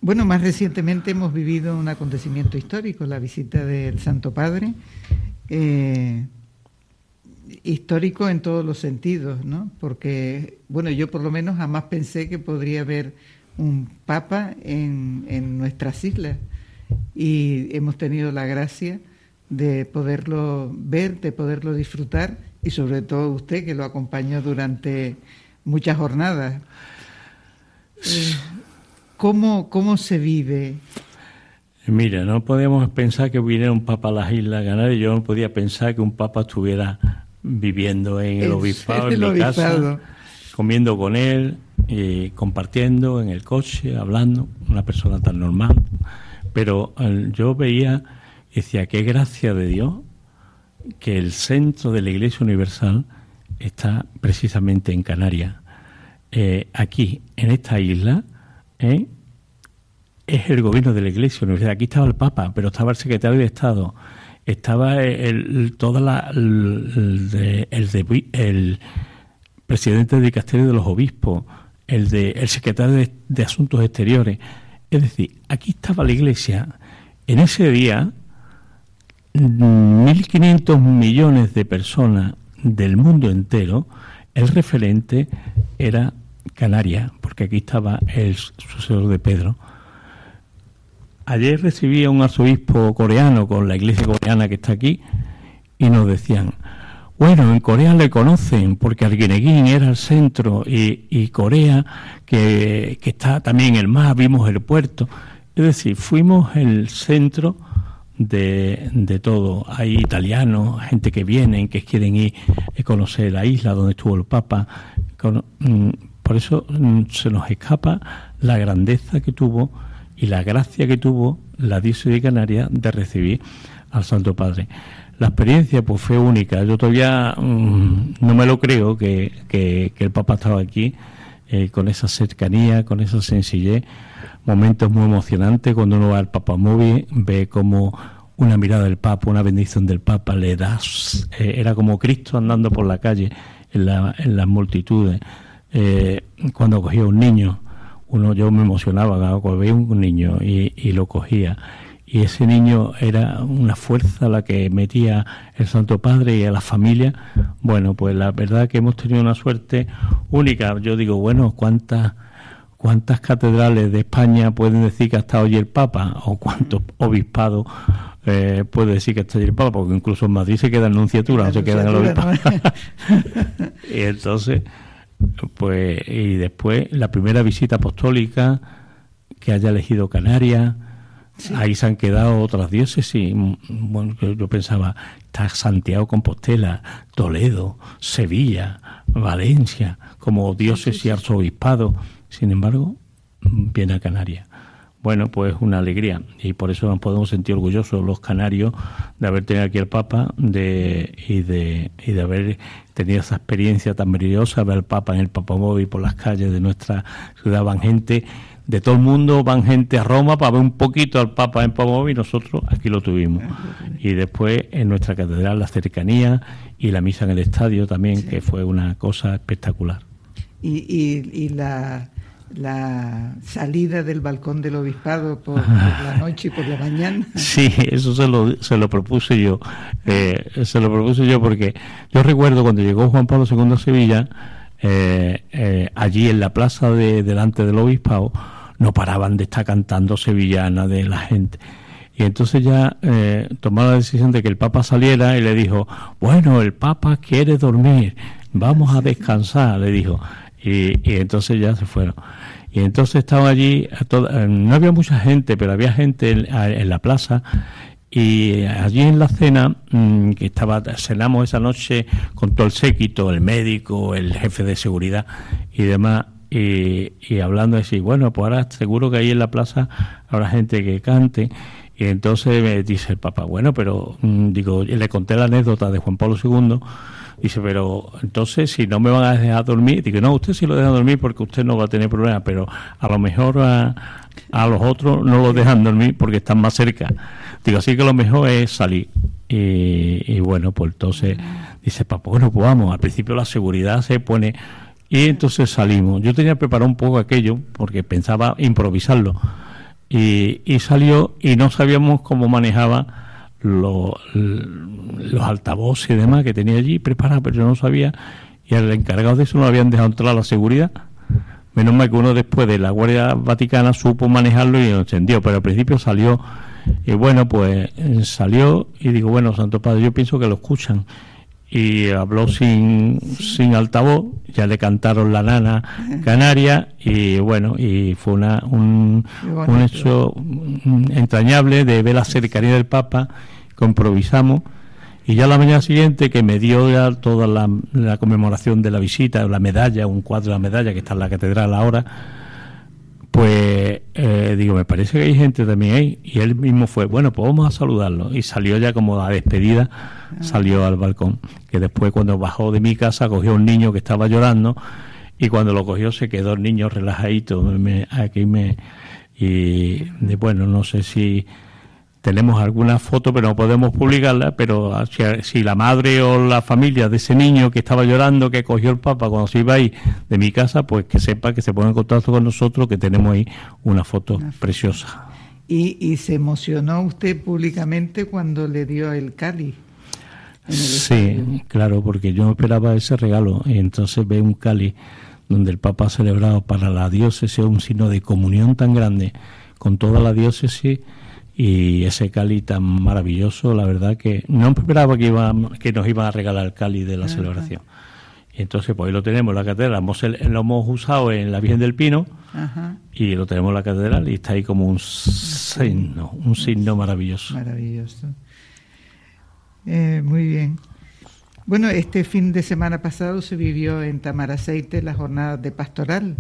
Bueno, más recientemente hemos vivido un acontecimiento histórico, la visita del Santo Padre, histórico en todos los sentidos, ¿no? Porque, bueno, yo por lo menos jamás pensé que podría haber un Papa en nuestras islas, y hemos tenido la gracia de poderlo ver, de poderlo disfrutar, y sobre todo usted, que lo acompañó durante muchas jornadas. ¿Cómo se vive? Mira, no podíamos pensar que viniera un Papa a las Islas Canarias. Yo no podía pensar que un Papa estuviera viviendo en el obispado, en mi casa, comiendo con él, compartiendo en el coche, hablando, una persona tan normal. Pero yo veía y decía, qué gracia de Dios que el centro de la Iglesia Universal está precisamente en Canarias. Aquí, en esta isla, es el gobierno de la Iglesia Universal. Aquí estaba el Papa, pero estaba el secretario de Estado, estaba el presidente del dicasterio de los obispos, el secretario de Asuntos Exteriores. Es decir, aquí estaba la Iglesia. En ese día, 1.500 millones de personas del mundo entero, el referente era Canarias, porque aquí estaba el sucesor de Pedro. Ayer recibí a un arzobispo coreano con la iglesia coreana que está aquí y nos decían, bueno, en Corea le conocen porque Arguineguín era el centro y Corea, que está también el mar, vimos el puerto. Es decir, fuimos el centro de todo. Hay italianos, gente que vienen, que quieren ir a conocer la isla donde estuvo el Papa. Por eso se nos escapa la grandeza que tuvo y la gracia que tuvo la diócesis de Canarias de recibir al Santo Padre. La experiencia pues fue única. Yo todavía no me lo creo que el Papa estaba aquí, con esa cercanía, con esa sencillez. Momentos muy emocionantes cuando uno va al Papa Móvil, ve como una mirada del Papa, una bendición del Papa le das, era como Cristo andando por la calle en las multitudes. Cuando cogía un niño, yo me emocionaba cuando veía un niño y lo cogía, y ese niño era una fuerza la que metía el Santo Padre y a la familia. Bueno, pues la verdad que hemos tenido una suerte única. Yo digo, bueno, ¿cuántas catedrales de España pueden decir que ha estado allí el Papa? ¿O cuántos obispados puede decir que está allí el Papa? Porque incluso en Madrid se queda en nunciatura, no se queda en el obispado. Y entonces, pues, y después la primera visita apostólica que haya elegido Canarias, sí. Ahí se han quedado otras diócesis. Bueno, yo pensaba, está Santiago Compostela, Toledo, Sevilla, Valencia, como diócesis y arzobispado. Sin embargo, viene a Canarias. Bueno, pues una alegría, y por eso nos podemos sentir orgullosos los canarios de haber tenido aquí al Papa y de haber tenido esa experiencia tan maravillosa, ver al Papa en el Papamóvil por las calles de nuestra ciudad. Van gente de todo el mundo, van gente a Roma para ver un poquito al Papa en Papamóvil, y nosotros aquí lo tuvimos. Y después en nuestra catedral la cercanía y la misa en el estadio también, sí. Que fue una cosa espectacular. Y la salida del balcón del obispado por la noche y por la mañana. Sí, eso se lo propuse yo. Se lo propuse yo porque yo recuerdo cuando llegó Juan Pablo II a Sevilla, allí en la plaza delante del obispado, no paraban de estar cantando sevillana de la gente. Y entonces ya tomaron la decisión de que el Papa saliera y le dijo, bueno, el Papa quiere dormir, vamos a descansar, le dijo. Y entonces ya se fueron. Y entonces estaban allí, no había mucha gente, pero había gente en la plaza. Y allí en la cena, cenamos esa noche con todo el séquito, el médico, el jefe de seguridad y demás. Y hablando así, bueno, pues ahora seguro que ahí en la plaza habrá gente que cante. Y entonces me dice el Papa, bueno, pero le conté la anécdota de Juan Pablo II. Dice, pero entonces si no me van a dejar dormir, digo, no, usted sí lo deja dormir porque usted no va a tener problemas, pero a lo mejor a los otros no lo dejan dormir porque están más cerca. Digo, así que lo mejor es salir. Y bueno, pues entonces dice, Papá, bueno, pues vamos. Al principio la seguridad se pone, y entonces salimos. Yo tenía preparado un poco aquello porque pensaba improvisarlo. y salió, y no sabíamos cómo manejaba los altavoces y demás que tenía allí preparados, pero yo no sabía, y al encargado de eso no habían dejado entrar a la seguridad. Menos mal que uno después de la Guardia Vaticana supo manejarlo y lo encendió, pero al principio salió, y bueno, pues salió, y digo, bueno, Santo Padre, yo pienso que lo escuchan. Y habló sin altavoz, ya le cantaron la nana canaria, y bueno, y fue un hecho entrañable de ver la cercanía del Papa, que improvisamos, y ya la mañana siguiente, que me dio ya toda la conmemoración de la visita, la medalla, un cuadro de la medalla que está en la catedral ahora, pues digo, me parece que hay gente también ahí, y él mismo fue, bueno, pues vamos a saludarlo, y salió ya como a despedida, salió al balcón, que después cuando bajó de mi casa cogió a un niño que estaba llorando, y cuando lo cogió se quedó el niño relajadito, bueno, no sé si tenemos alguna foto, pero no podemos publicarla, pero si la madre o la familia de ese niño que estaba llorando, que cogió el Papa cuando se iba ahí de mi casa, pues que sepa que se ponga en contacto con nosotros, que tenemos ahí una foto preciosa. ¿Y se emocionó usted públicamente cuando le dio el cáliz? Sí, claro, porque yo esperaba ese regalo, y entonces ve un cáliz donde el Papa ha celebrado para la diócesis un signo de comunión tan grande con toda la diócesis, y ese cáliz tan maravilloso, la verdad que no esperaba que nos iban a regalar el cáliz de la celebración. Y entonces pues ahí lo tenemos en la catedral, lo hemos usado en la Virgen del Pino, y lo tenemos en la catedral, y está ahí como un signo maravilloso. Maravilloso. Muy bien. Bueno, este fin de semana pasado se vivió en Tamaraceite la jornada de pastoral.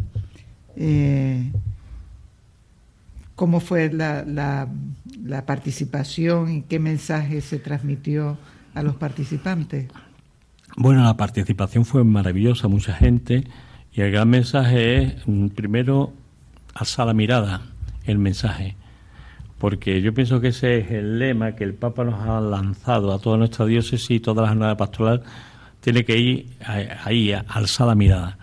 ¿Cómo fue la participación y qué mensaje se transmitió a los participantes? Bueno, la participación fue maravillosa, mucha gente, y el gran mensaje es, primero, alzar la mirada, el mensaje, porque yo pienso que ese es el lema que el Papa nos ha lanzado a toda nuestra diócesis, y toda la jornada pastoral tiene que ir ahí, alza la mirada,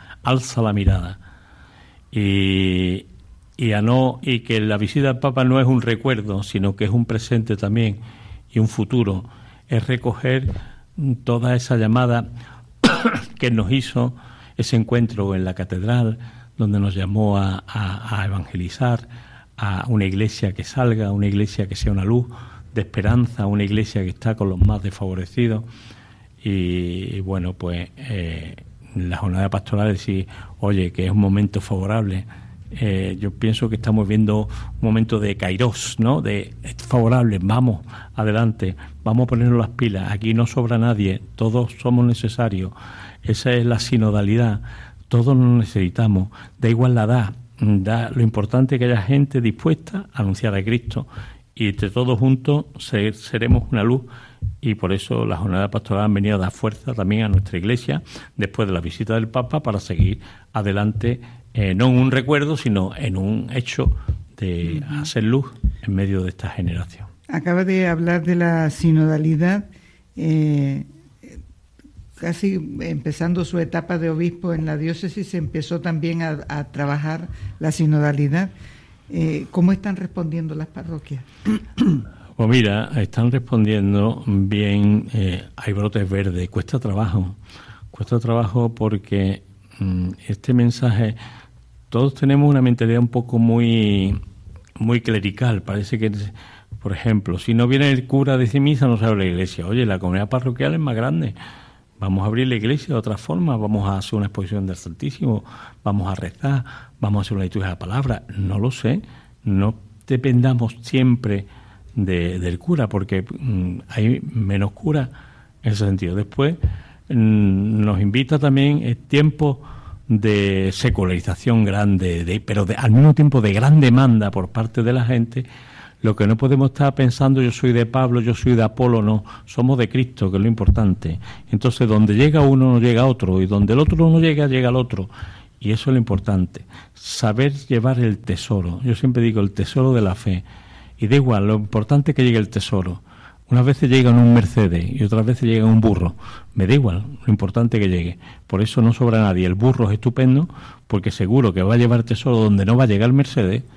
y que la visita al Papa no es un recuerdo, sino que es un presente también y un futuro. Es recoger toda esa llamada que nos hizo ese encuentro en la catedral, donde nos llamó a evangelizar, a una iglesia que salga, una iglesia que sea una luz de esperanza, una iglesia que está con los más desfavorecidos. Y bueno, pues la jornada pastoral decir, oye, que es un momento favorable. Yo pienso que estamos viendo un momento de kairos, ¿no? De favorable, vamos adelante, vamos a ponernos las pilas, aquí no sobra nadie, todos somos necesarios, esa es la sinodalidad, todos nos necesitamos, da igual la edad, lo importante es que haya gente dispuesta a anunciar a Cristo, y entre todos juntos seremos una luz, y por eso la jornada pastoral han venido a dar fuerza también a nuestra iglesia después de la visita del Papa, para seguir adelante, no en un recuerdo, sino en un hecho de hacer luz en medio de esta generación. Acaba de hablar de la sinodalidad, casi empezando su etapa de obispo en la diócesis, empezó también a trabajar la sinodalidad. ¿Cómo están respondiendo las parroquias? Pues mira, están respondiendo bien, hay brotes verdes, cuesta trabajo porque este mensaje, todos tenemos una mentalidad un poco muy clerical, parece que, por ejemplo, si no viene el cura a decir misa, no se abre la iglesia. Oye, la comunidad parroquial es más grande, vamos a abrir la iglesia de otra forma, vamos a hacer una exposición del Santísimo, vamos a rezar, vamos a hacer una liturgia de la palabra, no lo sé, no dependamos siempre del cura, porque hay menos cura en ese sentido. Después nos invita también el tiempo de secularización grande, pero al mismo tiempo de gran demanda por parte de la gente. Lo que no podemos estar pensando, yo soy de Pablo, yo soy de Apolo, no, somos de Cristo, que es lo importante. Entonces, donde llega uno no llega otro, y donde el otro no llega, llega el otro. Y eso es lo importante, saber llevar el tesoro. Yo siempre digo el tesoro de la fe. Y da igual, lo importante es que llegue el tesoro. Unas veces llega en un Mercedes y otras veces llega en un burro. Me da igual, lo importante es que llegue. Por eso no sobra nadie. El burro es estupendo porque seguro que va a llevar tesoro donde no va a llegar el Mercedes,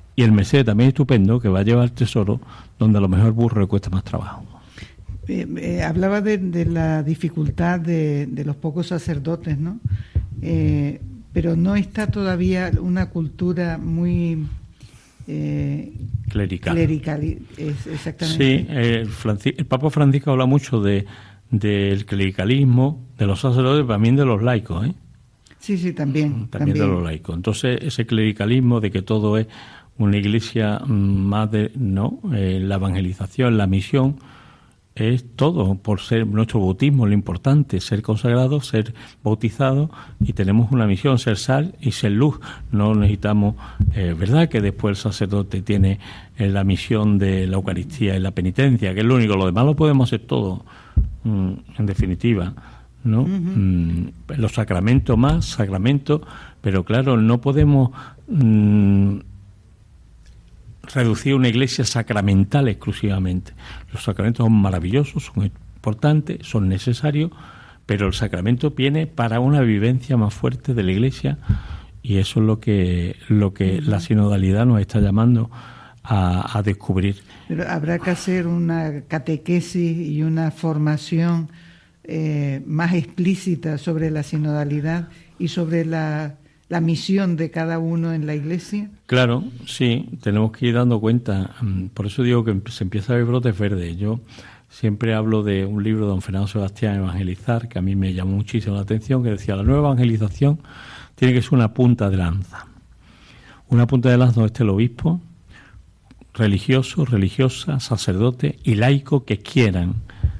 y el mesero también es estupendo, que va a llevar el tesoro donde a lo mejor el burro le cuesta más trabajo. Hablaba de la dificultad de los pocos sacerdotes, ¿no? Pero no está todavía una cultura muy clerical. Exactamente. Sí, el Papa Francisco habla mucho del clericalismo, de los sacerdotes, también de los laicos, ¿eh? Sí, también de los laicos. Entonces, ese clericalismo de que todo es una iglesia más de... No, la evangelización, la misión, es todo, por ser nuestro bautismo lo importante, ser consagrado, ser bautizado, y tenemos una misión, ser sal y ser luz. No necesitamos, verdad que después el sacerdote tiene la misión de la Eucaristía y la penitencia, que es lo único, lo demás lo podemos hacer todo, en definitiva, ¿no? Los sacramentos más, sacramentos, pero claro, no podemos reducir una iglesia sacramental exclusivamente. Los sacramentos son maravillosos, son importantes, son necesarios, pero el sacramento viene para una vivencia más fuerte de la iglesia, y eso es lo que la sinodalidad nos está llamando a descubrir. Pero habrá que hacer una catequesis y una formación más explícita sobre la sinodalidad y sobre la misión de cada uno en la iglesia. Claro, sí, tenemos que ir dando cuenta. Por eso digo que se empieza a ver brotes verdes. Yo siempre hablo de un libro de don Fernando Sebastián, Evangelizar, que a mí me llamó muchísimo la atención, que decía: la nueva evangelización tiene que ser una punta de lanza. Una punta de lanza donde esté el obispo, religioso, religiosa, sacerdote y laico que quieran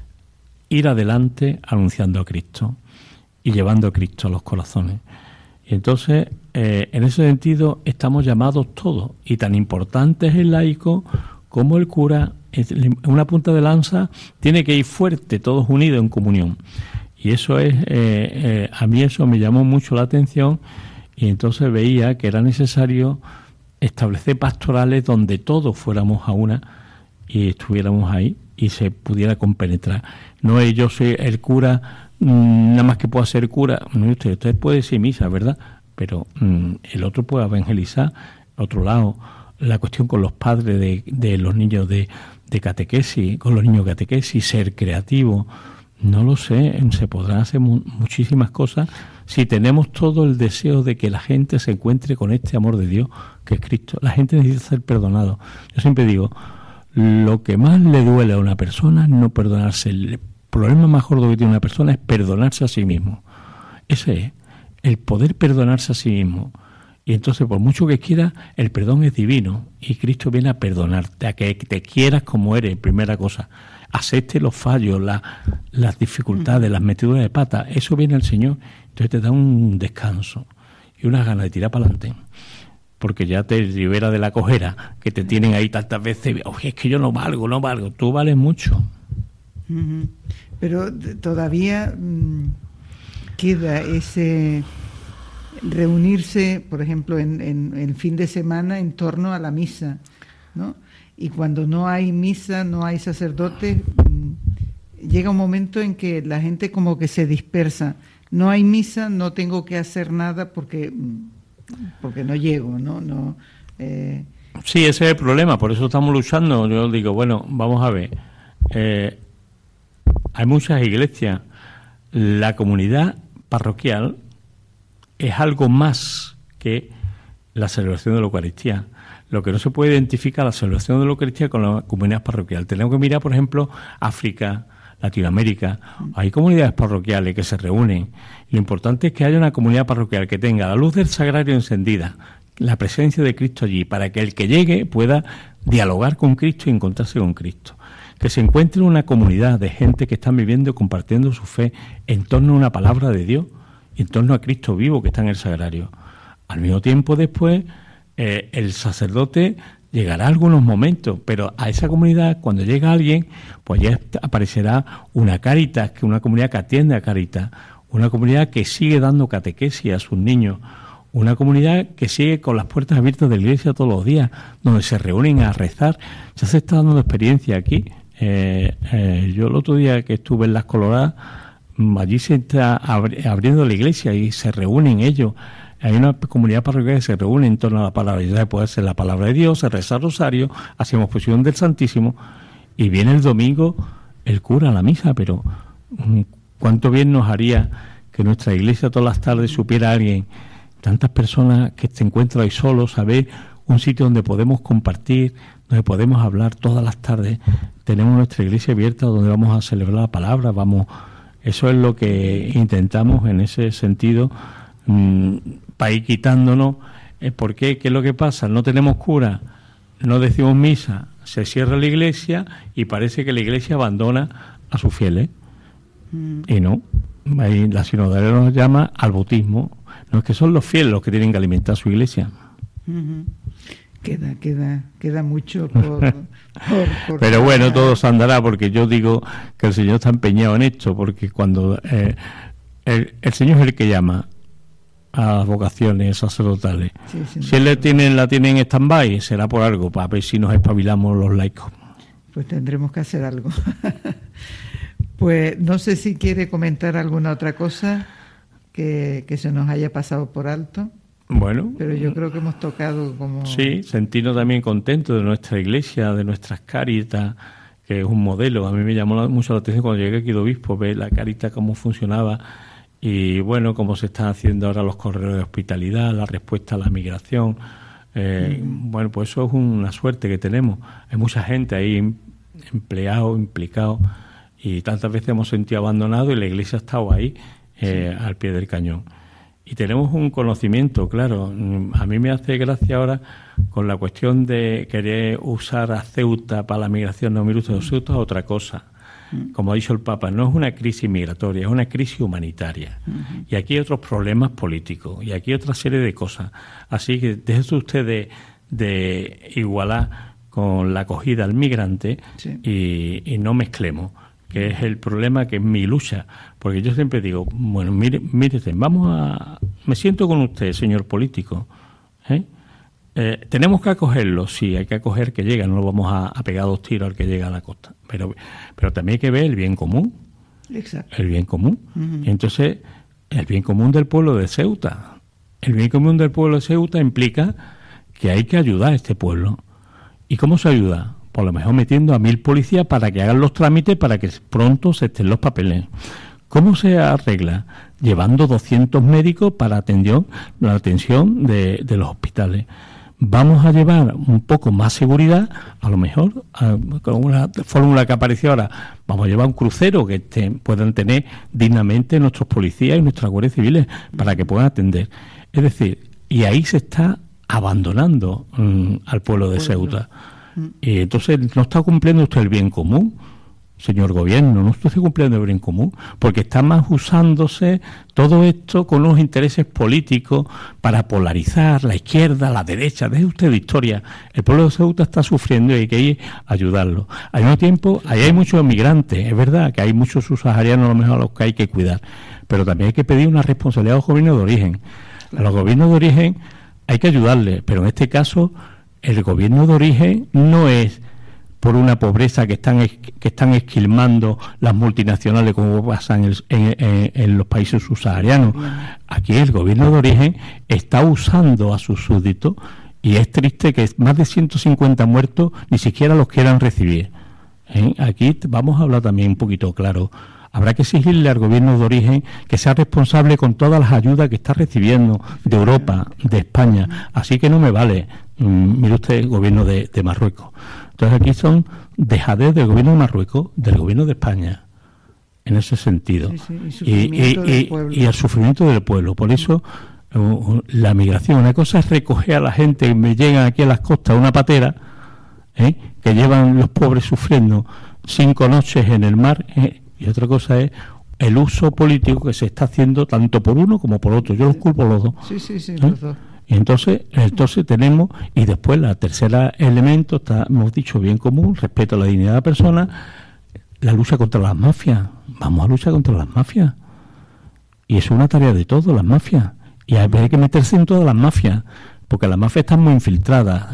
ir adelante anunciando a Cristo y llevando a Cristo a los corazones. Y entonces, en ese sentido, estamos llamados todos, y tan importante es el laico como el cura. Una punta de lanza tiene que ir fuerte, todos unidos en comunión. Y eso es, a mí eso me llamó mucho la atención, y entonces veía que era necesario establecer pastorales donde todos fuéramos a una y estuviéramos ahí y se pudiera compenetrar. No es yo soy el cura, nada más que puedo ser cura. No, usted puede decir misa, ¿verdad? Pero el otro puede evangelizar. Otro lado, la cuestión con los padres de los niños de catequesis, con los niños de catequesis, ser creativo. No lo sé, se podrán hacer muchísimas cosas si tenemos todo el deseo de que la gente se encuentre con este amor de Dios, que es Cristo. La gente necesita ser perdonado. Yo siempre digo, lo que más le duele a una persona es no perdonarse. El problema más gordo que tiene una persona es perdonarse a sí mismo. Ese es, el poder perdonarse a sí mismo. Y entonces, por mucho que quiera, el perdón es divino, y Cristo viene a perdonarte, a que te quieras como eres, primera cosa. Acepte los fallos, las dificultades, las metiduras de pata. Eso viene al Señor. Entonces te da un descanso y unas ganas de tirar para adelante, porque ya te libera de la cojera que te tienen ahí tantas veces. Oye, es que yo no valgo. Tú vales mucho. Pero todavía queda ese reunirse, por ejemplo, en fin de semana en torno a la misa, ¿no? Y cuando no hay misa, no hay sacerdote, llega un momento en que la gente como que se dispersa. No hay misa, no tengo que hacer nada porque no llego, ¿no? Sí, ese es el problema, por eso estamos luchando. Yo digo, bueno, vamos a ver. Hay muchas iglesias. La comunidad parroquial es algo más que la celebración de la Eucaristía. Lo que no se puede identificar la celebración de la Eucaristía con la comunidad parroquial. Tenemos que mirar, por ejemplo, África, Latinoamérica. Hay comunidades parroquiales que se reúnen. Lo importante es que haya una comunidad parroquial que tenga la luz del sagrario encendida, la presencia de Cristo allí, para que el que llegue pueda dialogar con Cristo y encontrarse con Cristo. Que se encuentre una comunidad de gente que están viviendo y compartiendo su fe en torno a una palabra de Dios y en torno a Cristo vivo que está en el sagrario. Al mismo tiempo, después, el sacerdote llegará a algunos momentos, pero a esa comunidad, cuando llega alguien, pues ya aparecerá una Cáritas, que una comunidad que atiende a Cáritas, una comunidad que sigue dando catequesis a sus niños, una comunidad que sigue con las puertas abiertas de la iglesia todos los días, donde se reúnen a rezar. Ya se está dando experiencia aquí. Yo el otro día que estuve en Las Coloradas, allí se está abriendo la iglesia y se reúnen ellos. Hay una comunidad parroquial que se reúne en torno a la palabra. Ya puede ser la palabra de Dios, se reza el rosario, hacemos posición del Santísimo, y viene el domingo el cura a la misa, pero cuánto bien nos haría que nuestra iglesia todas las tardes supiera alguien, tantas personas que se encuentran ahí solos, saber un sitio donde podemos compartir, donde podemos hablar todas las tardes. Tenemos nuestra iglesia abierta donde vamos a celebrar la palabra, eso es lo que intentamos en ese sentido, para ir quitándonos. ¿Por qué? ¿Qué es lo que pasa? No tenemos cura, no decimos misa, se cierra la iglesia y parece que la iglesia abandona a sus fieles. Y no, ahí la sinodalidad nos llama al bautismo. No, es que son los fieles los que tienen que alimentar su iglesia. Queda mucho por pero bueno, todo se andará, porque yo digo que el Señor está empeñado en esto, porque cuando el Señor es el que llama a las vocaciones sacerdotales. Si Él la tiene en stand-by, será por algo, para ver si nos espabilamos los laicos. Pues tendremos que hacer algo. Pues no sé si quiere comentar alguna otra cosa que se nos haya pasado por alto. Bueno, pero yo creo que hemos tocado como... Sí, sentirnos también contentos de nuestra iglesia, de nuestras Cáritas, que es un modelo. A mí me llamó mucho la atención cuando llegué aquí de obispo, ver la Cáritas cómo funcionaba y, bueno, cómo se están haciendo ahora los correos de hospitalidad, la respuesta a la migración. Bueno, pues eso es una suerte que tenemos. Hay mucha gente ahí empleado, implicado, y tantas veces hemos sentido abandonado y la iglesia ha estado ahí, al pie del cañón. Y tenemos un conocimiento, claro. A mí me hace gracia ahora con la cuestión de querer usar a Ceuta para la migración. No, mire usted, Ceuta es otra cosa. Como ha dicho el Papa, no es una crisis migratoria, es una crisis humanitaria. Y aquí hay otros problemas políticos, y aquí otra serie de cosas. Así que déjese usted de igualar con la acogida al migrante y no mezclemos, que es el problema, que es mi lucha. Porque yo siempre digo, bueno, mire, me siento con usted, señor político, tenemos que acogerlo, sí, hay que acoger que llega, no lo vamos a pegar 2 tiros al que llega a la costa, pero también hay que ver el bien común. Exacto. El bien común. Entonces, el bien común del pueblo de Ceuta. El bien común del pueblo de Ceuta implica que hay que ayudar a este pueblo. ¿Y cómo se ayuda? Por lo mejor metiendo a 1000 policías para que hagan los trámites para que pronto se estén los papeles. ¿Cómo se arregla? Llevando 200 médicos para la atención de los hospitales. Vamos a llevar un poco más seguridad, a lo mejor, con una fórmula que apareció ahora, vamos a llevar un crucero que puedan tener dignamente nuestros policías y nuestras guardias civiles para que puedan atender. Es decir, y ahí se está abandonando al pueblo de Ceuta. Y entonces no está cumpliendo usted el bien común, señor gobierno, no está cumpliendo el bien común, porque está más usándose todo esto con unos intereses políticos para polarizar la izquierda, la derecha. Deje usted de historia. El pueblo de Ceuta está sufriendo y hay que ir a ayudarlo. Al mismo tiempo, ahí hay muchos migrantes, es verdad que hay muchos subsaharianos a lo mejor a los que hay que cuidar, pero también hay que pedir una responsabilidad a los gobiernos de origen. A los gobiernos de origen hay que ayudarles, pero en este caso el gobierno de origen no es por una pobreza que están esquilmando las multinacionales como pasa en los países subsaharianos. Aquí el gobierno de origen está usando a sus súbditos y es triste que más de 150 muertos ni siquiera los quieran recibir. Aquí vamos a hablar también un poquito claro. Habrá que exigirle al gobierno de origen que sea responsable con todas las ayudas que está recibiendo de Europa, de España. Así que no me vale, mire usted, el gobierno de Marruecos. Entonces aquí son dejadez del gobierno de Marruecos, del gobierno de España, en ese sentido. Y el sufrimiento del pueblo. Por eso la migración, una cosa es recoger a la gente que me llegan aquí a las costas, una patera, que llevan los pobres sufriendo 5 noches en el mar, y otra cosa es el uso político que se está haciendo tanto por uno como por otro. Yo los culpo los dos. Sí, los dos. Y entonces tenemos, y después la tercera elemento, hemos dicho bien común, respeto a la dignidad de la persona, la lucha contra las mafias. Vamos a luchar contra las mafias. Y eso es una tarea de todos, las mafias. Y hay que meterse en todas las mafias, porque las mafias están muy infiltradas.